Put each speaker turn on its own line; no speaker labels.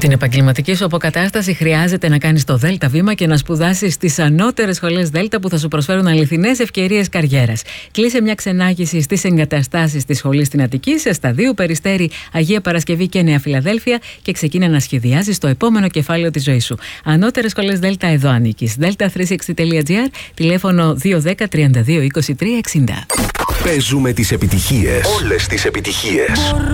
την επαγγελματική σου αποκατάσταση χρειάζεται να κάνεις το ΔΕΛΤΑ βήμα και να σπουδάσεις στις ανώτερες σχολές ΔΕΛΤΑ που θα σου προσφέρουν αληθινές ευκαιρίες καριέρας. Κλείσε μια ξενάγηση στις εγκαταστάσεις της σχολής στην Αττική, σε Σταδίου, Περιστέρι, Αγία Παρασκευή και Νέα Φιλαδέλφια και ξεκίνα να σχεδιάζεις το επόμενο κεφάλαιο της ζωής σου. Ανώτερες σχολές ΔΕΛΤΑ, εδώ ανήκεις. delta360.gr, τηλέφωνο 210 32 23 60.
Παίζουμε τις επιτυχίες. Όλες τις επιτυχίες.